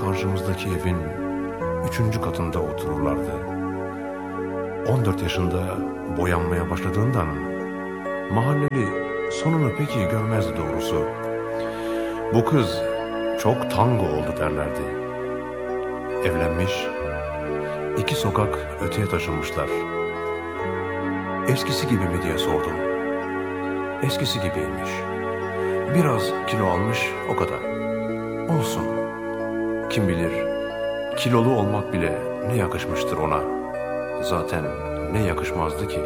karşımızdaki evin 3. katında otururlardı. 14 yaşında boyanmaya başladığından mahalleli sonunu pek iyi görmezdi doğrusu. Bu kız çok tango oldu derlerdi. Evlenmiş, 2 sokak öteye taşınmışlar. Eskisi gibi mi diye sordum. Eskisi gibiymiş. Biraz kilo almış, o kadar. Olsun. Kim bilir, kilolu olmak bile ne yakışmıştır ona. Zaten ne yakışmazdı ki.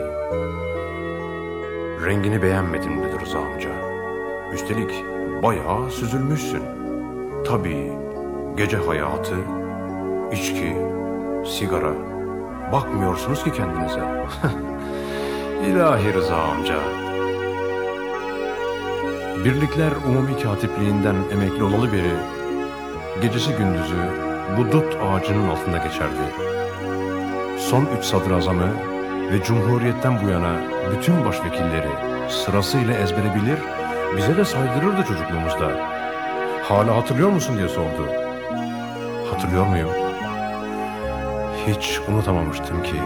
Rengini beğenmedim dedi Rıza amca. Üstelik bayağı süzülmüşsün. Tabii gece hayatı, içki, sigara. Bakmıyorsunuz ki kendinize. İlahi Rıza amca. Birlikler Umumi Katipliğinden emekli olalı beri gecesi gündüzü bu dut ağacının altında geçerdi. Son 3 sadrazamı ve Cumhuriyet'ten bu yana bütün başvekilleri sırasıyla ezbere bilir, bize de saydırırdı çocukluğumuzda. Hala hatırlıyor musun diye sordu. Hatırlıyor muyum? Hiç unutamamıştım ki.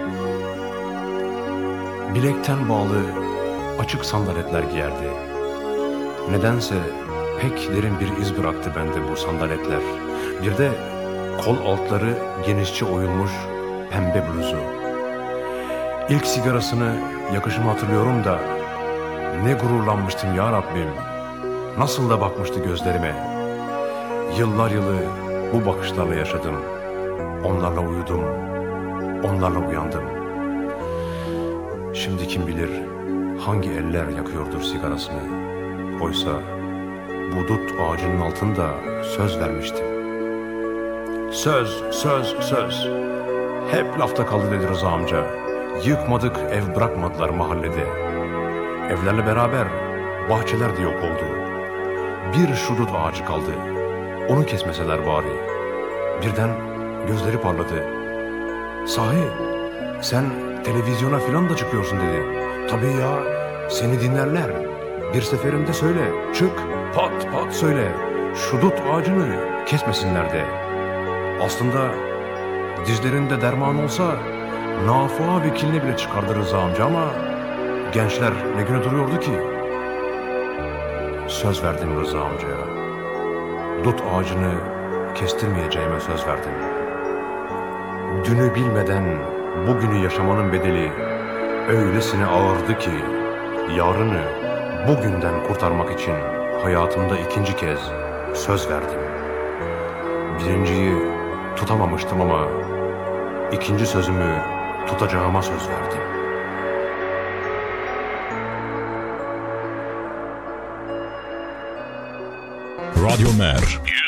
Bilekten bağlı açık sandaletler giyerdi. Nedense pek derin bir iz bıraktı bende bu sandaletler. Bir de kol altları genişçe oyulmuş pembe bluzu. İlk sigarasını yakışımı hatırlıyorum da ne gururlanmıştım ya Rabbim. Nasıl da bakmıştı gözlerime. Yıllar yılı bu bakışlarla yaşadım. Onlarla uyudum, onlarla uyandım. Şimdi kim bilir hangi eller yakıyordur sigarasını. Oysa bu dut ağacının altında söz vermiştim. Söz, söz, söz. Hep lafta kaldı dedi Rıza amca. Yıkmadık, ev bırakmadılar mahallede. Evlerle beraber bahçeler de yok oldu. Bir şu dut ağacı kaldı. Onu kesmeseler bari. Birden gözleri parladı. Sahi sen televizyona filan da çıkıyorsun dedi. Tabii ya, seni dinlerler. Bir seferinde söyle, çık, pat pat söyle. Şu dut ağacını kesmesinler de. Aslında dizlerinde derman olsa nafıa vekiline bile çıkardı Rıza amca ama gençler ne güne duruyordu ki? Söz verdim Rıza amcaya. Dut ağacını kestirmeyeceğime söz verdim. Dünü bilmeden bugünü yaşamanın bedeli öylesine ağırdı ki yarını bugünden kurtarmak için hayatımda 2. kez söz verdim. Birinciyi tutamamıştım ama 2. sözümü tutacağıma söz verdim. Radyo Mer